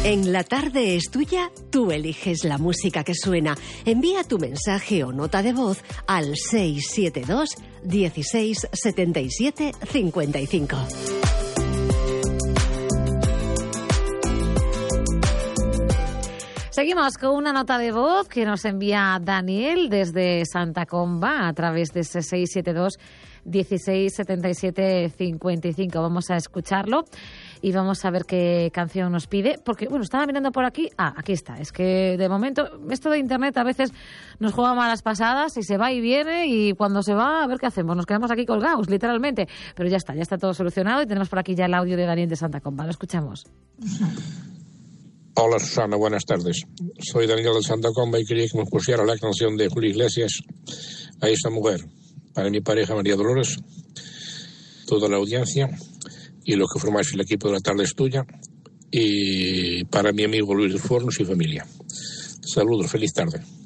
En La Tarde es Tuya, tú eliges la música que suena. Envía tu mensaje o nota de voz al 672 16 77 55. Seguimos con una nota de voz que nos envía Daniel desde Santa Comba a través de ese 672 16 77 55. Vamos a escucharlo y vamos a ver qué canción nos pide, porque, bueno, estaba mirando por aquí. Aquí está. Es que, de momento, esto de Internet a veces nos juega malas pasadas y se va y viene, y cuando se va, a ver qué hacemos. Nos quedamos aquí colgados, literalmente. Pero ya está todo solucionado y tenemos por aquí ya el audio de Daniel de Santa Comba. Lo escuchamos. Hola Susana, buenas tardes. Soy Daniel de Santa Comba y quería que me pusiera la canción de Julio Iglesias, A esta mujer, para mi pareja María Dolores, toda la audiencia y los que formáis el equipo de La Tarde es Tuya, y para mi amigo Luis de Fornos y familia. Saludos, feliz tarde.